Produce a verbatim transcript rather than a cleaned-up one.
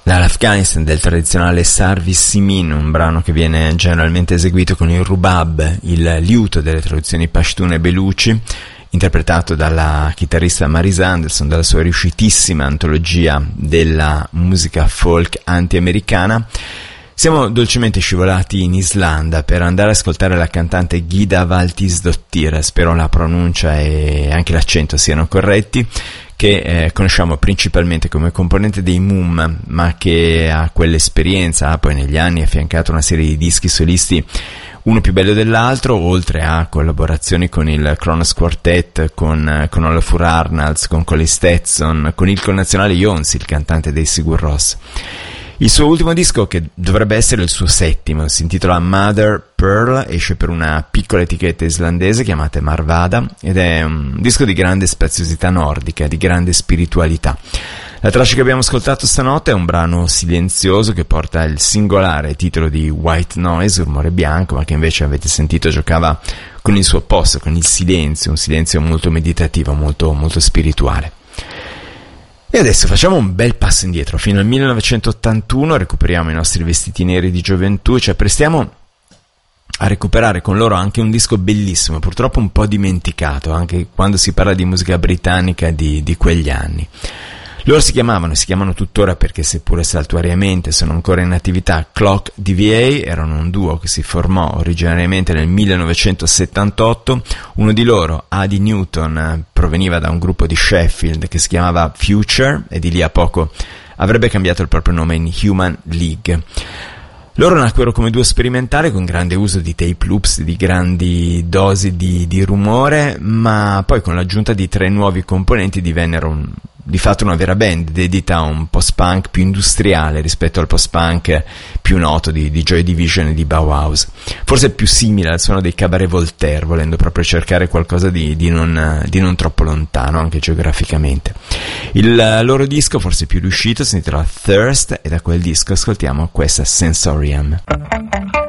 Dall'Afghanistan del tradizionale Sarvi Simin, un brano che viene generalmente eseguito con il rubab, il liuto delle traduzioni pashtun e beluci, interpretato dalla chitarrista Maris Anderson dalla sua riuscitissima antologia della musica folk anti-americana. Siamo dolcemente scivolati in Islanda per andare ad ascoltare la cantante Gyda Valtisdottir, spero la pronuncia e anche l'accento siano corretti, che eh, conosciamo principalmente come componente dei Mum, ma che ha quell'esperienza, ha poi negli anni affiancato una serie di dischi solisti, uno più bello dell'altro, oltre a collaborazioni con il Kronos Quartet, con, con Olafur Arnalds, con Colin Stetson, con il connazionale Jónsi, il cantante dei Sigur Rós. Il suo ultimo disco, che dovrebbe essere il suo settimo, si intitola Mother Pearl, esce per una piccola etichetta islandese chiamata Marvada ed è un disco di grande spaziosità nordica, di grande spiritualità. La traccia che abbiamo ascoltato stanotte è un brano silenzioso che porta il singolare titolo di White Noise, rumore bianco, ma che invece avete sentito giocava con il suo opposto, con il silenzio, un silenzio molto meditativo, molto, molto spirituale. E adesso facciamo un bel passo indietro, fino al millenovecentottantuno, recuperiamo i nostri vestiti neri di gioventù e ci apprestiamo a recuperare con loro anche un disco bellissimo, purtroppo un po' dimenticato, anche quando si parla di musica britannica di, di quegli anni. Loro si chiamavano, e si chiamano tuttora perché seppure saltuariamente sono ancora in attività, Clock D V A, erano un duo che si formò originariamente nel millenovecentosettantotto, uno di loro, Adi Newton, proveniva da un gruppo di Sheffield che si chiamava Future e di lì a poco avrebbe cambiato il proprio nome in Human League. Loro nacquero come duo sperimentale con grande uso di tape loops, di grandi dosi di, di rumore, ma poi con l'aggiunta di tre nuovi componenti divennero un, di fatto una vera band dedita a un post-punk più industriale rispetto al post-punk più noto di, di Joy Division e di Bauhaus. Forse più simile al suono dei Cabaret Voltaire, volendo proprio cercare qualcosa di, di, non, di non troppo lontano, anche geograficamente. Il loro disco, forse più riuscito, si intitola Thirst e da quel disco ascoltiamo questa Sensorium.